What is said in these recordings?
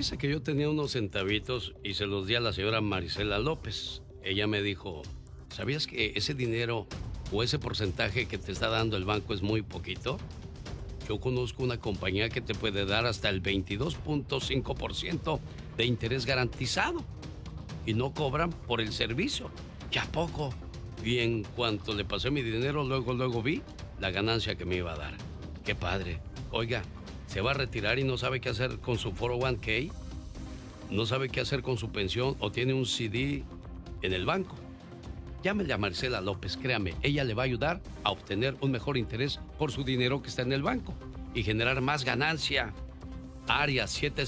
Fíjese que yo tenía unos centavitos y se los di a la señora Marisela López. Ella me dijo, ¿sabías que ese dinero o ese porcentaje que te está dando el banco es muy poquito? Yo conozco una compañía que te puede dar hasta el 22.5% de interés garantizado y no cobran por el servicio. ¿Ya poco? Y en cuanto le pasé mi dinero, luego vi la ganancia que me iba a dar. ¡Qué padre! Oiga, ¿se va a retirar y no sabe qué hacer con su 401k? ¿No sabe qué hacer con su pensión o tiene un CD en el banco? Llámele a Marcela López, créame, ella le va a ayudar a obtener un mejor interés por su dinero que está en el banco y generar más ganancia. Área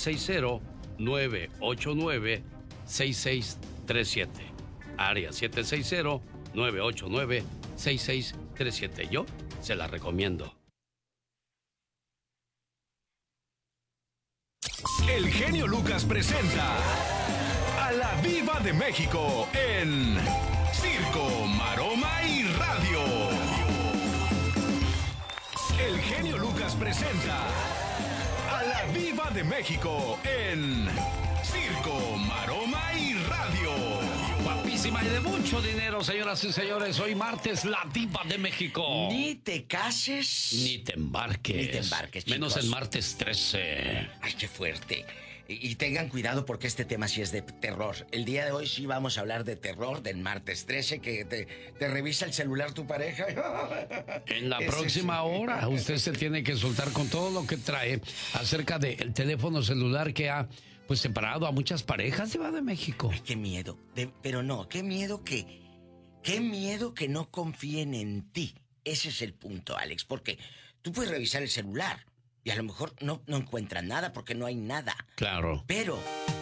760-989-6637. Área 760-989-6637. Yo se la recomiendo. El genio Lucas presenta a la Diva de México en Circo, Maroma y Radio. El genio Lucas presenta a la Diva de México en Circo, Maroma y Radio. Guapísima y de mucho dinero, señoras y señores. Hoy martes, la Diva de México. Ni te cases. Ni te embarques. Ni te embarques, chicos. Menos en martes 13. Ay, qué fuerte. Y tengan cuidado porque este tema sí es de terror. El día de hoy sí vamos a hablar de terror, del martes 13, que te revisa el celular tu pareja. En la próxima hora, usted se tiene que soltar con todo lo que trae acerca del teléfono celular que ha pues separado a muchas parejas de México. Ay, qué miedo. Pero no, qué miedo que no confíen en ti. Ese es el punto, Alex, porque tú puedes revisar el celular y a lo mejor no encuentran nada porque no hay nada. Claro. Pero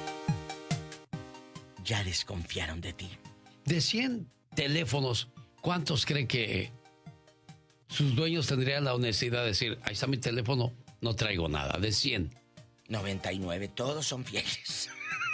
ya desconfiaron de ti. De 100 teléfonos, ¿cuántos cree que sus dueños tendrían la honestidad de decir, ahí está mi teléfono, no traigo nada? De 100. 99, todos son fieles.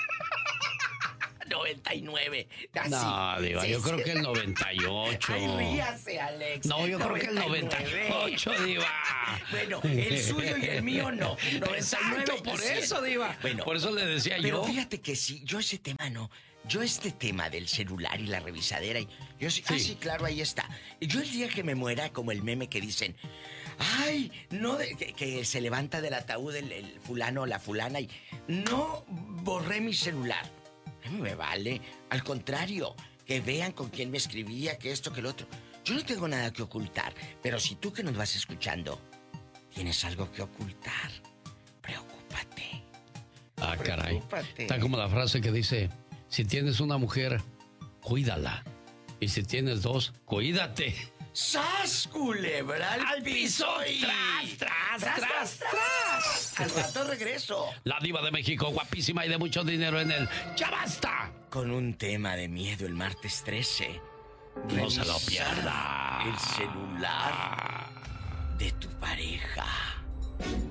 99. Así. No, Diva, Sí, yo creo sí. que el 98. Ay, ríase, Alex. No, yo creo que el 98, Diva. Bueno, el suyo y el mío no. 99 Exacto, y por 100. eso, Diva. Bueno, por eso le decía pero yo. fíjate que sí, yo ese tema no. Yo este tema del celular y la revisadera, yo sí, Sí. sí, claro, ahí está. Yo el día que me muera, como el meme que dicen, ay, no, que se levanta del ataúd el fulano o la fulana y no borré mi celular. A mí me vale, al contrario, que vean con quién me escribía, que esto, que el otro. Yo no tengo nada que ocultar, pero si tú que nos vas escuchando tienes algo que ocultar, preocúpate. Ah, caray. Preocúpate. Está como la frase que dice, si tienes una mujer, cuídala. Y si tienes dos, cuídate. ¡Sas, culebra al piso! Y... ¡Tras! Al rato regreso. La Diva de México, guapísima y de mucho dinero en el ¡Ya basta! Con un tema de miedo el martes 13. No se lo Revisar pierda. El celular de tu pareja.